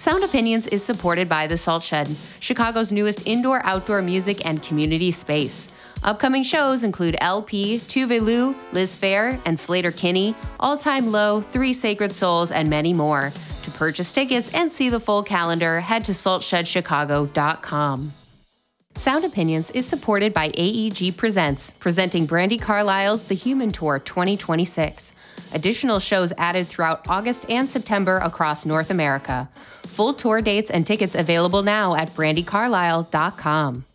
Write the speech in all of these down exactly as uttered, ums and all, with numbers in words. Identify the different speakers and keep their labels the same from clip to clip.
Speaker 1: Sound Opinions is supported by The Salt Shed, Chicago's newest indoor-outdoor music and community space. Upcoming shows include L P, Tuve Lu, Liz Fair, and Slater Kinney, All Time Low, Three Sacred Souls, and many more. To purchase tickets and see the full calendar, head to salt shed chicago dot com. Sound Opinions is supported by A E G Presents, presenting Brandi Carlile's The Human Tour twenty twenty-six. Additional shows added throughout August and September across North America. Full tour dates and tickets available now at brandi carlile dot com.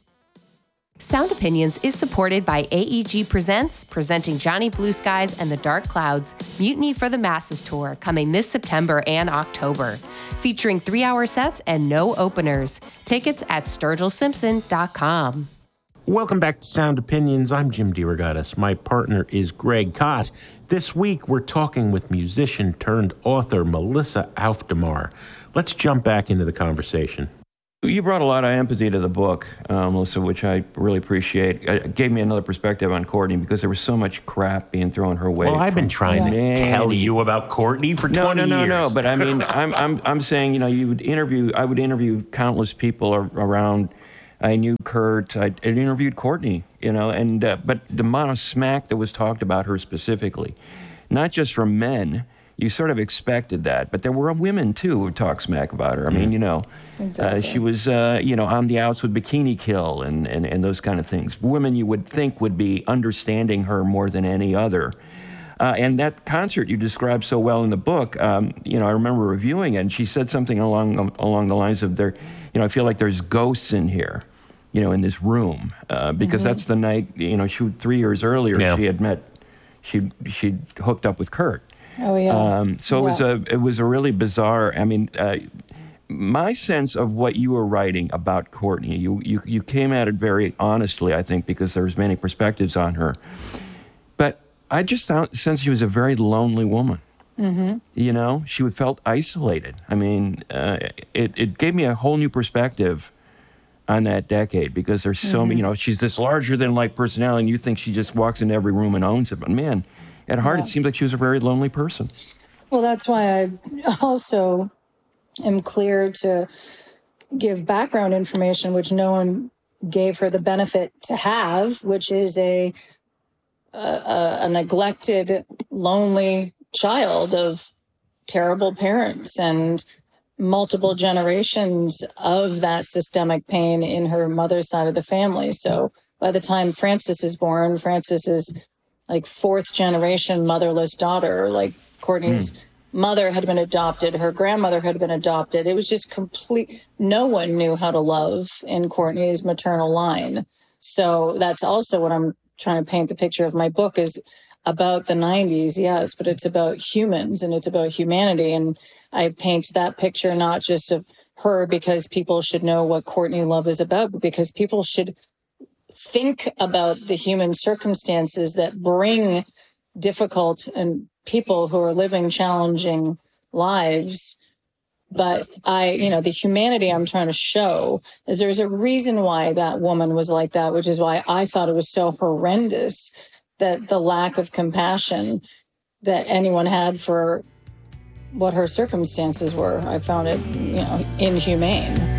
Speaker 1: Sound Opinions is supported by A E G Presents, presenting Johnny Blue Skies and the Dark Clouds, Mutiny for the Masses Tour, coming this September and October. Featuring three-hour sets and no openers. Tickets at sturgill simpson dot com.
Speaker 2: Welcome back to Sound Opinions. I'm Jim DeRogatis. My partner is Greg Kot. This week, we're talking with musician turned author Melissa Aufdemar. Let's jump back into the conversation.
Speaker 3: You brought a lot of empathy to the book, uh, Melissa, which I really appreciate. It gave me another perspective on Courtney because there was so much crap being thrown her way.
Speaker 2: Well, I've been trying
Speaker 3: yeah.
Speaker 2: to tell you about Courtney for
Speaker 3: no,
Speaker 2: twenty
Speaker 3: no, no,
Speaker 2: years.
Speaker 3: No, no, but I mean, I'm, I'm, I'm saying, you know, you would interview. I would interview countless people ar- around. I knew Kurt. I I'd interviewed Courtney. You know, and uh, but the amount of smack that was talked about her specifically, not just from men. You sort of expected that, but there were women too who talked smack about her. I mean, you know,
Speaker 4: exactly.
Speaker 3: uh, she was, uh, you know, on the outs with Bikini Kill and, and, and those kind of things. Women you would think would be understanding her more than any other. Uh, and that concert you described so well in the book, um, you know, I remember reviewing it, and she said something along along the lines of, "There, you know, I feel like there's ghosts in here, you know, in this room," uh, because mm-hmm. that's the night, you know, she three years earlier yeah. she had met, she she hooked up with Kurt.
Speaker 4: Oh yeah.
Speaker 3: Um, so
Speaker 4: yeah.
Speaker 3: it was a it was a really bizarre. I mean, uh, my sense of what you were writing about Courtney, you you you came at it very honestly, I think, because there was many perspectives on her. But I just found, sensed she was a very lonely woman.
Speaker 4: Mm-hmm.
Speaker 3: You know, she felt isolated. I mean, uh, it it gave me a whole new perspective on that decade because there's so
Speaker 4: mm-hmm.
Speaker 3: many. You know, she's this larger than life personality, and you think she just walks into every room and owns it. But man. At heart,
Speaker 4: yeah.
Speaker 3: it seems like she was a very lonely person.
Speaker 4: Well, that's why I also am clear to give background information, which no one gave her the benefit to have, which is a a, a neglected, lonely child of terrible parents and multiple generations of that systemic pain in her mother's side of the family. So by the time Frances is born, Frances is like fourth generation motherless daughter. Like Courtney's mm. mother had been adopted. Her grandmother had been adopted. It was just complete. No one knew how to love in Courtney's maternal line. So that's also what I'm trying to paint the picture of my book is about the nineties. Yes, but it's about humans and it's about humanity. And I paint that picture, not just of her because people should know what Courtney Love is about, but because people should think about the human circumstances that bring difficult and people who are living challenging lives. But I, you know, the humanity I'm trying to show is there's a reason why that woman was like that, which is why I thought it was so horrendous that the lack of compassion that anyone had for what her circumstances were. I found it, you know, inhumane.